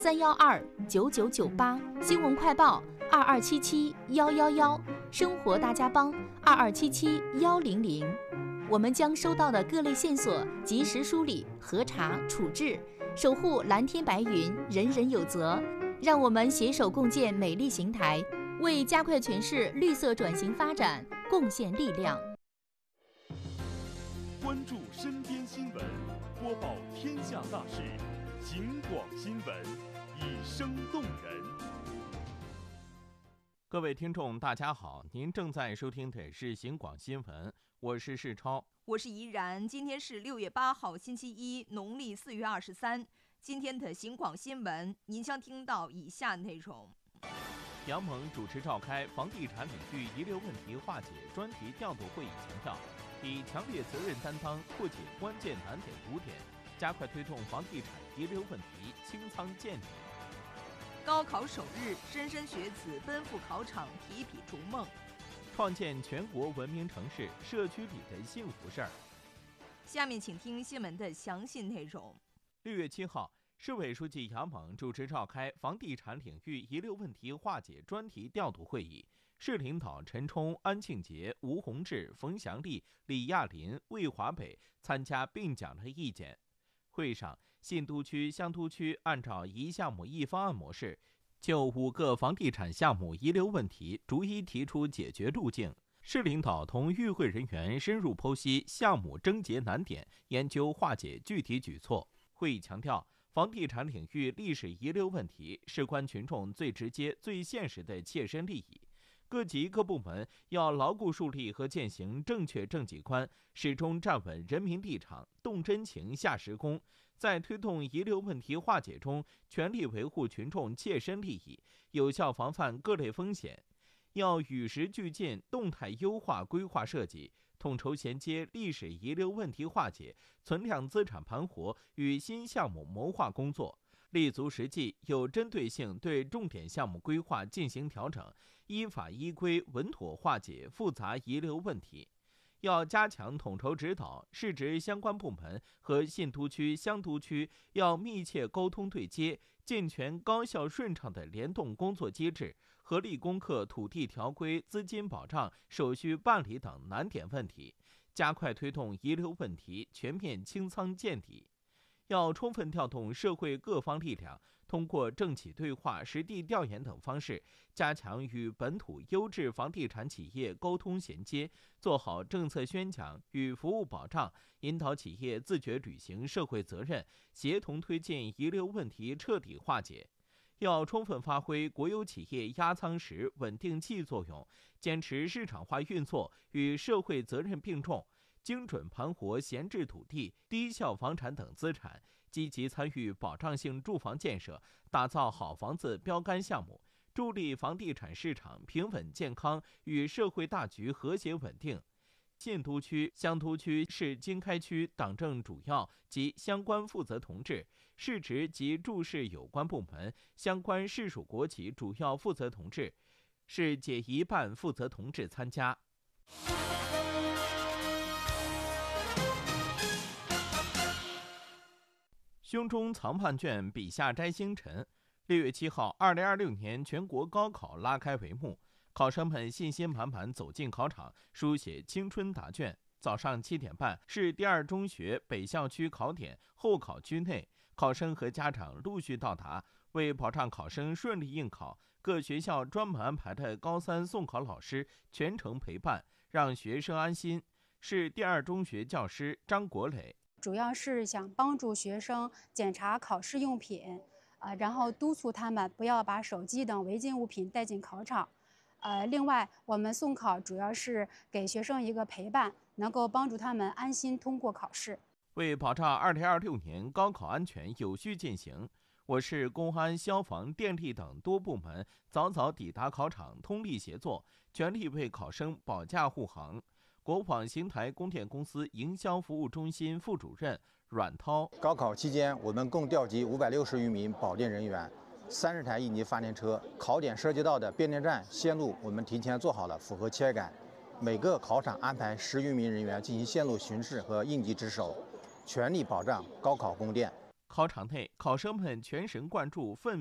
3129998，新闻快报22771111，生活大家帮22771000。我们将收到的各类线索及时梳理、核查、处置，守护蓝天白云，人人有责。让我们携手共建美丽邢台，为加快全市绿色转型发展贡献力量。 关注身边新闻，播报天下大事，警广新闻，以声动人。 各位听众大家好，您正在收听的是警广新闻，我是世超， 我是怡然。今天是6月8号星期一，农历4月23。今天的警广新闻，您将听到以下内容。 杨猛主持召开房地产领域遗留问题化解专题调度会议，强调以强烈责任担当破解关键难点堵点，加快推动房地产遗留问题清仓见底。 高考首日，莘莘学子奔赴考场，提笔逐梦， 创建全国文明城市，社区里的幸福事儿。 下面请听新闻的详细内容。 6月7号，市委书记杨猛主持召开房地产领域遗留问题化解专题调度会议，市领导陈冲、安庆杰、吴宏志、冯祥立、李亚林、魏华北参加并讲了意见。会上，信都区、香都区按照一项目一方案模式，就5个房地产项目遗留问题逐一提出解决路径。市领导同与会人员深入剖析项目症结难点，研究化解具体举措。会议强调，房地产领域历史遗留问题事关群众最直接、最现实的切身利益，各级各部门要牢固树立和践行正确政绩观，始终站稳人民立场，动真情下实功，在推动遗留问题化解中，全力维护群众切身利益，有效防范各类风险。要与时俱进，动态优化规划设计，统筹衔接历史遗留问题化解、存量资产盘活与新项目谋划工作，立足实际、有针对性对重点项目规划进行调整，依法依规稳妥化解复杂遗留问题。要加强统筹指导，市直相关部门和信都区、香都区要密切沟通对接，健全高效顺畅的联动工作机制，合力攻克土地条规、资金保障、手续办理等难点问题，加快推动遗留问题全面清仓见底。要充分调动社会各方力量，通过政企对话、实地调研等方式，加强与本土优质房地产企业沟通衔接，做好政策宣讲与服务保障，引导企业自觉履行社会责任，协同推进遗留问题彻底化解。要充分发挥国有企业压舱石、稳定器作用，坚持市场化运作与社会责任并重，精准盘活闲置土地、低效房产等资产，积极参与保障性住房建设，打造好房子标杆项目，助力房地产市场平稳健康与社会大局和谐稳定。信都区、香都区市经开区党政主要及相关负责同志，市直及驻市有关部门、相关市属国企主要负责同志，市解疑办负责同志参加。胸中藏判卷，笔下摘星辰。6月7号，2026年全国高考拉开帷幕，考生们信心满满走进考场，书写青春答卷。早上7点半，市第二中学北校区考点候考区内，考生和家长陆续到达。为保障考生顺利应考，各学校专门安排的高3送考老师全程陪伴，让学生安心。市第二中学教师张国磊。 主要是想帮助学生检查考试用品，然后督促他们不要把手机等违禁物品带进考场。另外，我们送考主要是给学生一个陪伴，能够帮助他们安心通过考试。 为保障2026年高考安全有序进行，我市公安、消防、电力等多部门早抵达考场，通力协作，全力为考生保驾护航。国广邢台供电公司营销服务中心副主任阮涛： 高考期间，我们共调集560余名保电人员，30台应急发电车，考点涉及到的变电站线路，我们提前做好了符合切改。每个考场安排10余名人员进行线路巡视和应急值守，全力保障高考供电。 考场内，考生们全神贯注，奋